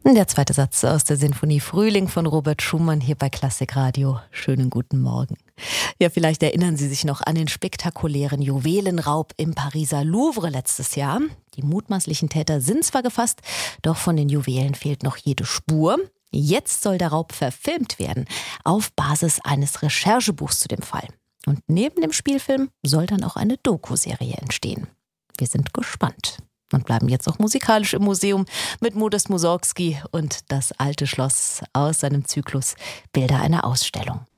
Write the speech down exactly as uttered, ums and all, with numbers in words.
Der zweite Satz aus der Sinfonie Frühling von Robert Schumann hier bei Klassikradio. Schönen guten Morgen. Ja, vielleicht erinnern Sie sich noch an den spektakulären Juwelenraub im Pariser Louvre letztes Jahr. Die mutmaßlichen Täter sind zwar gefasst, doch von den Juwelen fehlt noch jede Spur. Jetzt soll der Raub verfilmt werden, auf Basis eines Recherchebuchs zu dem Fall. Und neben dem Spielfilm soll dann auch eine Doku-Serie entstehen. Wir sind gespannt. Und bleiben jetzt auch musikalisch im Museum mit Modest Mussorgsky und das alte Schloss aus seinem Zyklus Bilder einer Ausstellung.